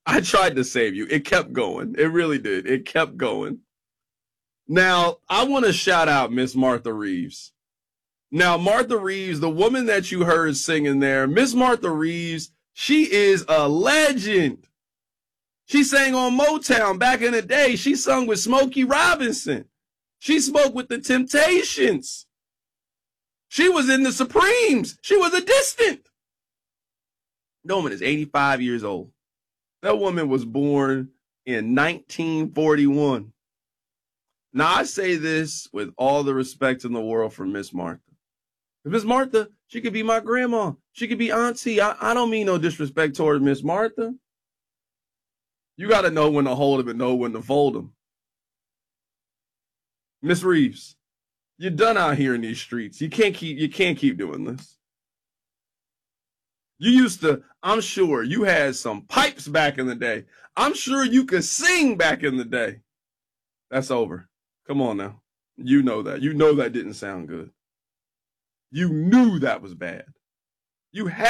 I tried to save you. It kept going. It really did. It kept going. Now, I want to shout out Miss Martha Reeves. Now, Martha Reeves, the woman that you heard singing there, Miss Martha Reeves, she is a legend. She sang on Motown back in the day. She sung with Smokey Robinson. She spoke with the Temptations. She was in the Supremes. She was a distant. That woman is 85 years old. That woman was born in 1941. Now, I say this with all the respect in the world for Miss Martha. Miss Martha, she could be my grandma. She could be auntie. I don't mean no disrespect toward Miss Martha. You got to know when to hold them and know when to fold them. Miss Reeves, you're done out here in these streets. You can't keep doing this. You used to, I'm sure you had some pipes back in the day. I'm sure you could sing back in the day. That's over. Come on now. You know that. You know that didn't sound good. You knew that was bad. You had